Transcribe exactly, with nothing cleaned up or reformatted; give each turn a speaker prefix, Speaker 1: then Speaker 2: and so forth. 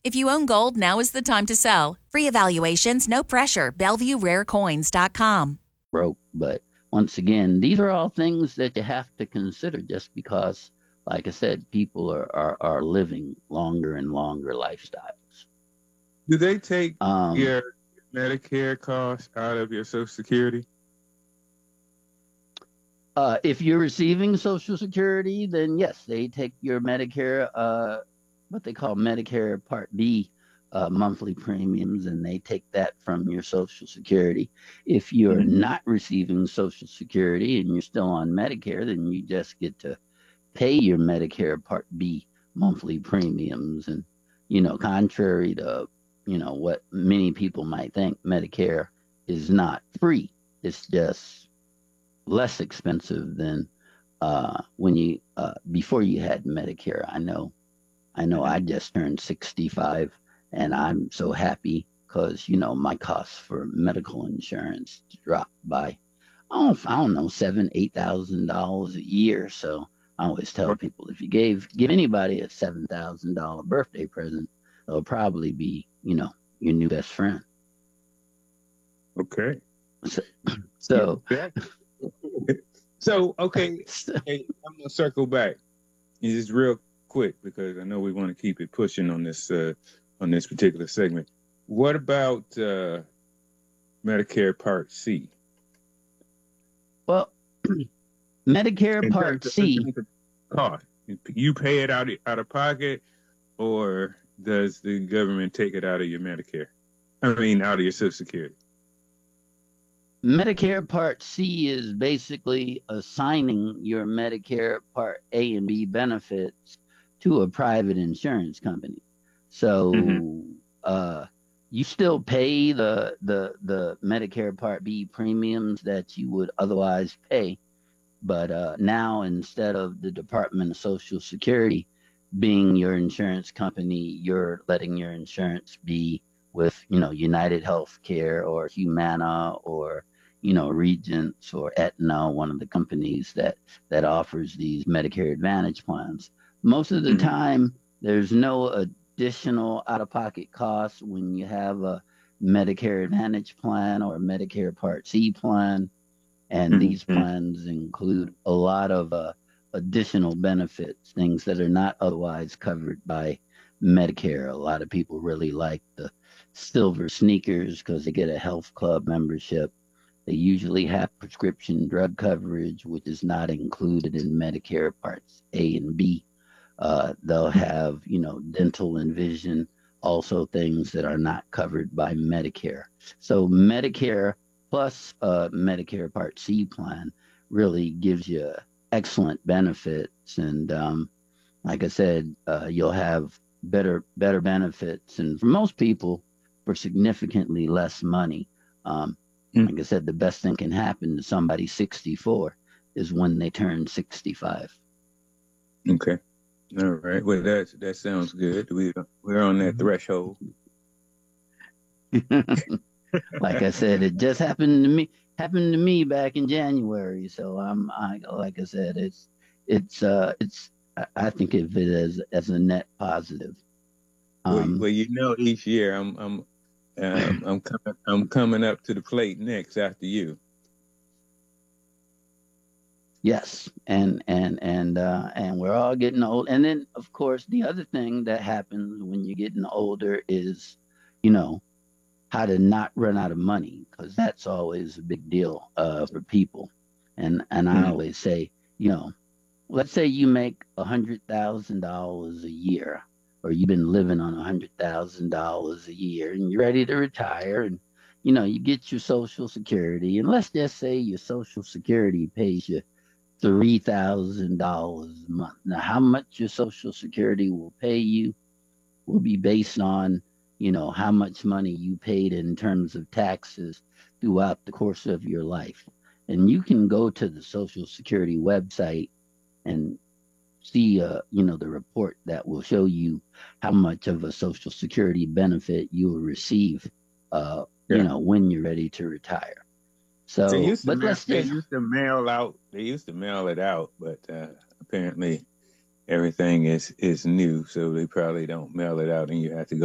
Speaker 1: If you own gold, now is the time to sell. Free evaluations, no pressure. Bellevue Rare Coins dot com.
Speaker 2: Broke, but once again, these are all things that you have to consider just because, like I said, people are, are, are living longer and longer lifestyles.
Speaker 3: Do they take
Speaker 2: Um,
Speaker 3: your Medicare costs out of your Social Security?
Speaker 2: Uh, if you're receiving Social Security, then yes, they take your Medicare, uh, what they call Medicare Part B uh, monthly premiums, and they take that from your Social Security. If you're
Speaker 3: Mm-hmm.
Speaker 2: not receiving Social Security and you're still on Medicare, then you just get to pay your Medicare Part B monthly premiums. And, you know, contrary to, you know, what many people might think, Medicare is not free. It's just less expensive than uh, when you uh, before you had Medicare. I know, I know. I just turned sixty-five, and I'm so happy because you know my costs for medical insurance dropped by I don't, I don't know seven, eight thousand dollars a year. So I always tell people if you gave give anybody a seven thousand dollar birthday present, they'll probably be you know your new best friend.
Speaker 3: Okay.
Speaker 2: So. so
Speaker 3: yeah. So, okay, hey, I'm going to circle back. It's just real quick because I know we want to keep it pushing on this uh, on this particular segment. What about uh, Medicare Part C?
Speaker 2: Well, Medicare
Speaker 3: in
Speaker 2: Part
Speaker 3: of,
Speaker 2: C.
Speaker 3: Cost. You pay it out, out of pocket, or does the government take it out of your Medicare? I mean, out of your Social Security?
Speaker 2: Medicare Part C is basically assigning your Medicare Part A and B benefits to a private insurance company. So mm-hmm. uh, you still pay the, the the Medicare Part B premiums that you would otherwise pay, but uh, now instead of the Department of Social Security being your insurance company, you're letting your insurance be with, you know, United Healthcare or Humana or you know, Regents or Aetna, one of the companies that, that offers these Medicare Advantage plans. Most of the mm-hmm. time, there's no additional out-of-pocket costs when you have a Medicare Advantage plan or a Medicare Part C plan. And mm-hmm. these plans include a lot of uh, additional benefits, things that are not otherwise covered by Medicare. A lot of people really like the silver sneakers because they get a health club membership. They usually have prescription drug coverage, which is not included in Medicare Parts A and B. Uh, they'll have, you know, dental and vision, also things that are not covered by Medicare. So Medicare plus uh, Medicare Part C plan really gives you excellent benefits. And um, like I said, uh, you'll have better better benefits. And for most people, for significantly less money. Um, Like I said, the best thing can happen to somebody sixty-four is when they turn sixty-five.
Speaker 3: Okay. All right. Well, that that sounds good. We we're on that threshold.
Speaker 2: Like I said, it just happened to me. Happened to me back in January. So I'm, I like I said, it's it's uh it's I think of it as as a net positive.
Speaker 3: Um, well, well, you know, each year I'm I'm. Um, I'm coming. I'm coming up to the plate next after you.
Speaker 2: Yes, and and and uh, and we're all getting old. And then, of course, the other thing that happens when you're getting older is, you know, how to not run out of money, because that's always a big deal uh, for people. And and I mm-hmm. always say, you know, let's say you make a hundred thousand dollars a year. Or you've been living on one hundred thousand dollars a year and you're ready to retire and, you know, you get your Social Security. And let's just say your Social Security pays you three thousand dollars a month. Now, how much your Social Security will pay you will be based on, you know, how much money you paid in terms of taxes throughout the course of your life. And you can go to the Social Security website and see, uh, you know, the report that will show you how much of a Social Security benefit you will receive, uh, yeah. you know, when you're ready to retire. So,
Speaker 3: they used,
Speaker 2: but
Speaker 3: mail,
Speaker 2: let's
Speaker 3: they
Speaker 2: just,
Speaker 3: used to mail out. They used to mail it out, but uh, apparently everything is is new, so they probably don't mail it out, and you have to go